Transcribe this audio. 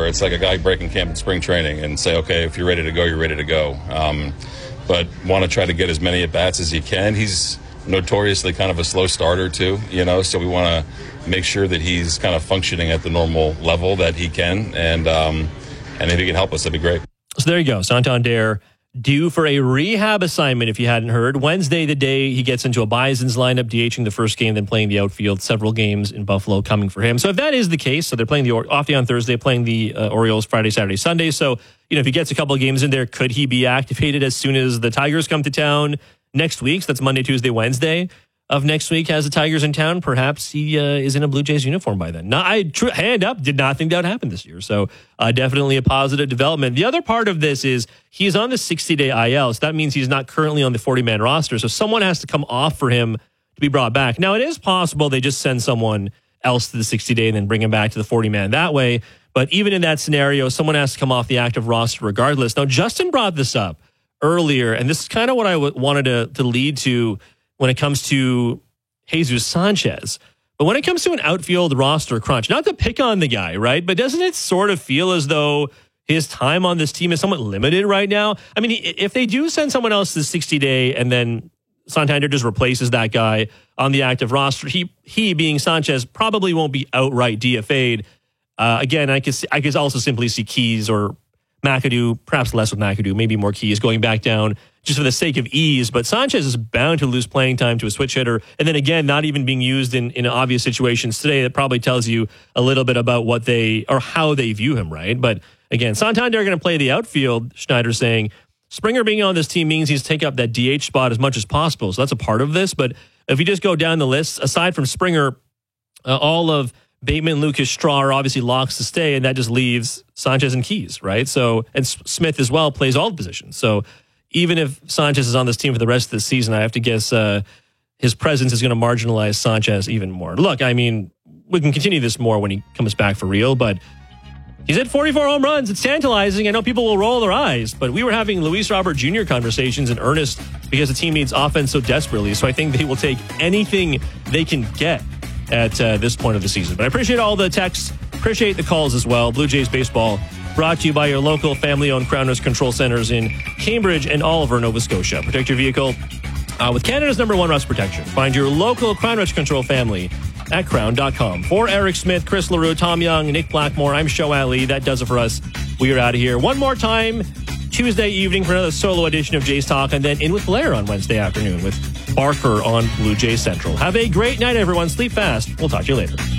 where it's like a guy breaking camp in spring training and say, okay, if you're ready to go, you're ready to go. But want to try to get as many at-bats as he can. He's notoriously kind of a slow starter too, so we want to make sure that he's kind of functioning at the normal level that he can. And if he can help us, that'd be great. So there you go. Santander due for a rehab assignment, if you hadn't heard. Wednesday, the day he gets into a Bison's lineup, DHing the first game, then playing the outfield. Several games in Buffalo coming for him. So if that is the case, so they're playing the off day on Thursday, playing the Orioles Friday, Saturday, Sunday. So, if he gets a couple of games in there, could he be activated as soon as the Tigers come to town next week? So that's Monday, Tuesday, Wednesday of next week has the Tigers in town. Perhaps he is in a Blue Jays uniform by then. Hand up, did not think that would happen this year. So definitely a positive development. The other part of this is he's on the 60-day IL. So that means he's not currently on the 40-man roster. So someone has to come off for him to be brought back. Now, it is possible they just send someone else to the 60-day and then bring him back to the 40-man that way. But even in that scenario, someone has to come off the active roster regardless. Now, Justin brought this up earlier, and this is kind of what I wanted to lead to when it comes to Jesus Sanchez. But when it comes to an outfield roster crunch, not to pick on the guy, right? But doesn't it sort of feel as though his time on this team is somewhat limited right now? I mean, if they do send someone else to the 60-day and then Santander just replaces that guy on the active roster, he being Sanchez, probably won't be outright DFA'd. Again, I could also simply see Keys or McAdoo, perhaps less with McAdoo, maybe more Keys going back down just for the sake of ease. But Sanchez is bound to lose playing time to a switch hitter. And then again, not even being used in obvious situations today. That probably tells you a little bit about what they or how they view him, right? But again, Santander are going to play the outfield, Schneider's saying. Springer being on this team means he's take up that DH spot as much as possible. So that's a part of this. But if you just go down the list, aside from Springer, all of Bateman, Lucas, Straw are obviously locks to stay, and that just leaves Sanchez and Keys, right? So, and Smith as well plays all the positions. So even if Sanchez is on this team for the rest of the season, I have to guess his presence is going to marginalize Sanchez even more. Look, I mean, we can continue this more when he comes back for real, but he's hit 44 home runs. It's tantalizing. I know people will roll their eyes, but we were having Luis Robert Jr. conversations in earnest because the team needs offense so desperately. So I think they will take anything they can get at this point of the season. But I appreciate all the texts, appreciate the calls as well. Blue Jays Baseball brought to you by your local family-owned Crown Risk Control Centers in Cambridge and Oliver, Nova Scotia. Protect your vehicle with Canada's #1 rust protection. Find your local Crown Risk Control family at crown.com. For Eric Smith, Chris LaRue, Tom Young, Nick Blackmore, I'm Show Ali. That does it for us. We are out of here. One more time, Tuesday evening for another solo edition of Jays Talk, and then in with Blair on Wednesday afternoon with Barker on Blue Jays Central. Have a great night, everyone. Sleep fast. We'll talk to you later.